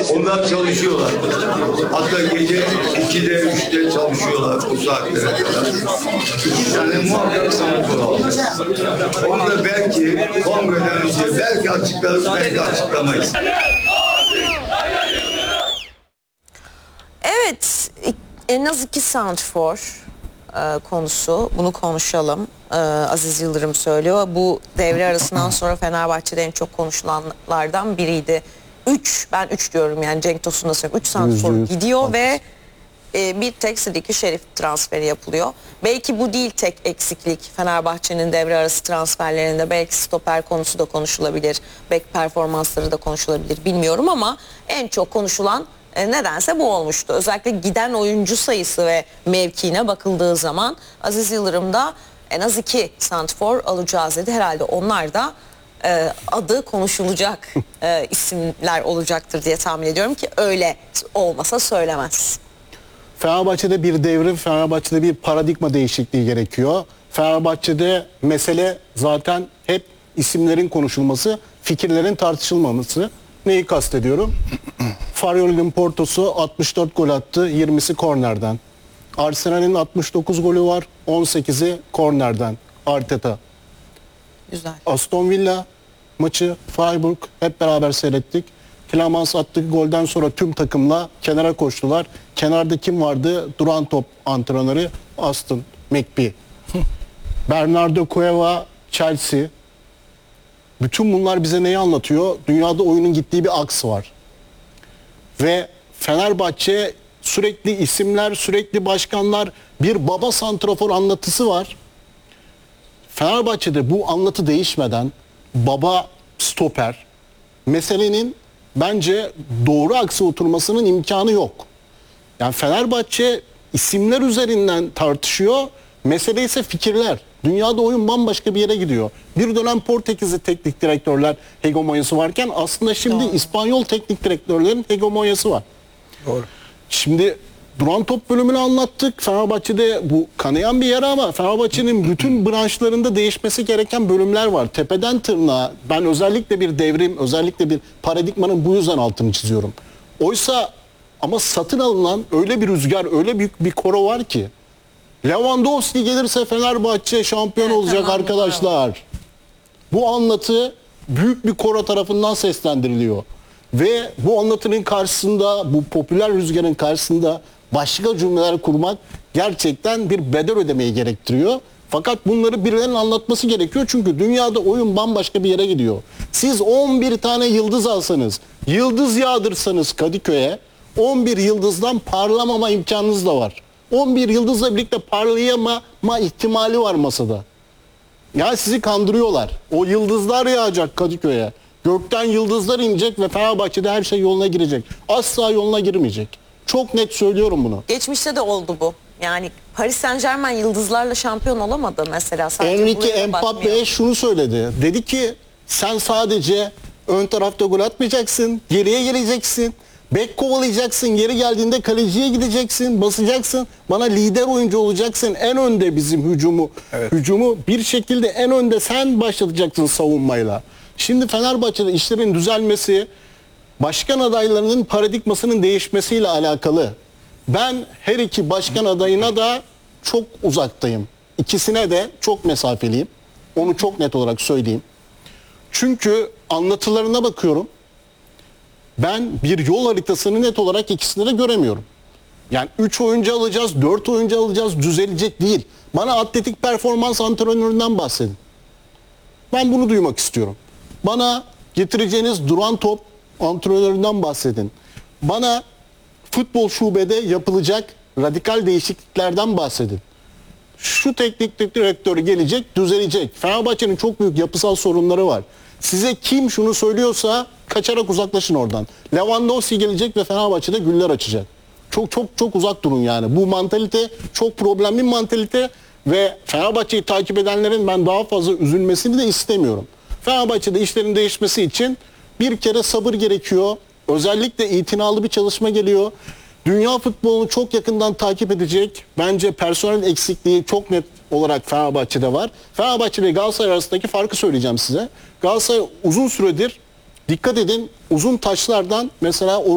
Onlar çalışıyorlar. Hatta gece 2'de 3'te çalışıyorlar o saatlere kadar. Yani muhakkak sanatör aldı. Onu da belki kongreden önce belki açıklarız, belki açıklamayız. Evet, en az 2 santrfor konusu. Bunu konuşalım. Aziz Yıldırım söylüyor. Bu devre arasından sonra Fenerbahçe'de en çok konuşulanlardan biriydi. Ben 3 diyorum yani Cenk Tosun'da söylüyorum. 3 santrfor gidiyor ve bir tek Sidiki Şerif transferi yapılıyor. Belki bu değil tek eksiklik Fenerbahçe'nin devre arası transferlerinde. Belki stoper konusu da konuşulabilir. Bek performansları da konuşulabilir. Bilmiyorum ama en çok konuşulan nedense bu olmuştu. Özellikle giden oyuncu sayısı ve mevkiine bakıldığı zaman Aziz Yıldırım'da en az 2 santrfor alacağız dedi. Herhalde onlar da adı konuşulacak isimler olacaktır diye tahmin ediyorum ki öyle olmasa söylemez. Fenerbahçe'de bir devrim, Fenerbahçe'de bir paradigma değişikliği gerekiyor. Fenerbahçe'de mesele zaten hep isimlerin konuşulması, fikirlerin tartışılmaması. Neyi kastediyorum? Farioli'nin Porto'su 64 gol attı, 20'si kornerden. Arsenal'in 69 golü var, 18'i kornerden. Arteta. Güzel. Aston Villa maçı, Freiburg hep beraber seyrettik. Tielemans attığı golden sonra tüm takımla kenara koştular. Kenarda kim vardı? Duran top antrenörü Aston McBee. Bernardo Cueva, Chelsea. Bütün bunlar bize neyi anlatıyor? Dünyada oyunun gittiği bir aks var. Ve Fenerbahçe sürekli isimler, sürekli başkanlar, bir baba santrafor anlatısı var. Fenerbahçe'de bu anlatı değişmeden baba stoper meselenin bence doğru aksa oturmasının imkanı yok. Yani Fenerbahçe isimler üzerinden tartışıyor. Mesele ise fikirler. Dünyada oyun bambaşka bir yere gidiyor. Bir dönem Portekizli teknik direktörler hegemonyası varken aslında şimdi İspanyol teknik direktörlerin hegemonyası var. Doğru. Şimdi duran top bölümünü anlattık. Fenerbahçe'de bu kanayan bir yer ama Fenerbahçe'nin bütün branşlarında değişmesi gereken bölümler var. Tepeden tırnağa ben özellikle bir devrim, özellikle bir paradigmanın bu yüzden altını çiziyorum. Oysa ama satın alınan öyle bir rüzgar, öyle büyük bir koro var ki Lewandowski gelirse Fenerbahçe şampiyon olacak tamam, arkadaşlar. Bu anlatı büyük bir koro tarafından seslendiriliyor. Ve bu anlatının karşısında, bu popüler rüzgarın karşısında başka cümleler kurmak gerçekten bir bedel ödemeyi gerektiriyor. Fakat bunları birilerinin anlatması gerekiyor. Çünkü dünyada oyun bambaşka bir yere gidiyor. Siz 11 tane yıldız alsanız, yıldız yağdırsanız Kadıköy'e 11 yıldızdan parlamama imkanınız da var. 11 yıldızla birlikte parlayamama ihtimali var masada. Ya sizi kandırıyorlar. O yıldızlar yağacak Kadıköy'e. Gökten yıldızlar inecek ve Fenerbahçe'de her şey yoluna girecek. Asla yoluna girmeyecek. Çok net söylüyorum bunu. Geçmişte de oldu bu. Yani Paris Saint-Germain yıldızlarla şampiyon olamadı mesela. Enrique Mbappé şunu söyledi. Dedi ki sen sadece ön tarafta gol atmayacaksın. Geriye geleceksin. Bek kovalayacaksın. Geri geldiğinde kaleciye gideceksin. Basacaksın. Bana lider oyuncu olacaksın. En önde bizim hücumu bir şekilde en önde sen başlatacaksın savunmayla. Şimdi Fenerbahçe'de işlerin düzelmesi başkan adaylarının paradigmasının değişmesiyle alakalı. Ben her iki başkan adayına da çok uzaktayım. İkisine de çok mesafeliyim. Onu çok net olarak söyleyeyim. Çünkü anlatılarına bakıyorum. Ben bir yol haritasını net olarak ikisini de göremiyorum. Yani 3 oyuncu alacağız, 4 oyuncu alacağız, düzelecek değil. Bana atletik performans antrenöründen bahsedin. Ben bunu duymak istiyorum. Bana getireceğiniz duran top antrenöründen bahsedin. Bana futbol şubede yapılacak radikal değişikliklerden bahsedin. Şu teknik direktör gelecek, düzelecek. Fenerbahçe'nin çok büyük yapısal sorunları var. Size kim şunu söylüyorsa kaçarak uzaklaşın oradan. Lewandowski gelecek ve Fenerbahçe'de güller açacak. Çok uzak durun yani. Bu mantalite çok problemli mantalite ve Fenerbahçe'yi takip edenlerin ben daha fazla üzülmesini de istemiyorum. Fenerbahçe'de işlerin değişmesi için bir kere sabır gerekiyor. Özellikle itinalı bir çalışma geliyor. Dünya futbolunu çok yakından takip edecek. Bence personel eksikliği çok net olarak Fenerbahçe'de var. Fenerbahçe ile Galatasaray arasındaki farkı söyleyeceğim size. Galatasaray uzun süredir dikkat edin uzun taçlardan mesela